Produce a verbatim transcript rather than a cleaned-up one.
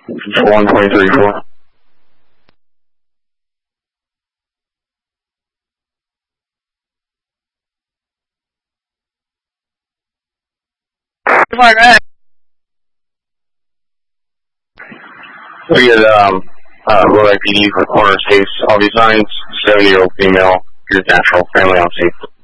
one point three four. We get um, uh, Rhode Island P D for corner space, all these signs, seventy-year-old female, your natural, family unsafe.